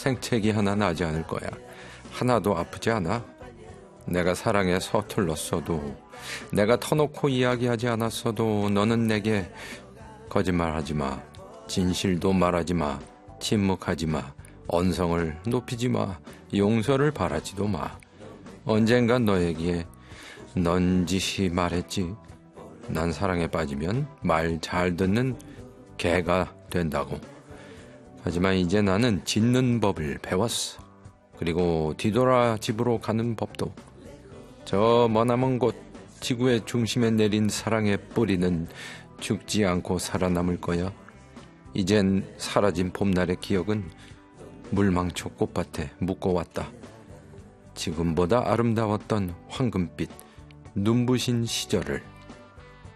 생채기 하나 나지 않을 거야. 하나도 아프지 않아. 내가 사랑에 서툴렀어도, 내가 터놓고 이야기하지 않았어도 너는 내게 거짓말하지 마, 진실도 말하지 마, 침묵하지 마, 언성을 높이지 마, 용서를 바라지도 마. 언젠간 너에게 넌지시 말했지. 난 사랑에 빠지면 말 잘 듣는 개가 된다고. 하지만 이제 나는 짖는 법을 배웠어. 그리고 뒤돌아 집으로 가는 법도. 저 머나먼 곳 지구의 중심에 내린 사랑의 뿌리는 죽지 않고 살아남을 거야. 이젠 사라진 봄날의 기억은 물망초 꽃밭에 묻고왔다. 지금보다 아름다웠던 황금빛 눈부신 시절을